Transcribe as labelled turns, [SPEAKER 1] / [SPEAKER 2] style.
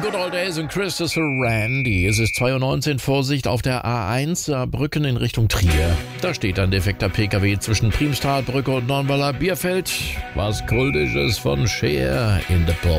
[SPEAKER 1] Good Old Days und Christopher Randy. Es ist 2:19 Uhr, Vorsicht auf der A1 Saarbrücken in Richtung Trier. Da steht ein defekter PKW zwischen Priemstalbrücke und Nonnweiler Bierfeld. Was Kultisches von Cher in the Pop.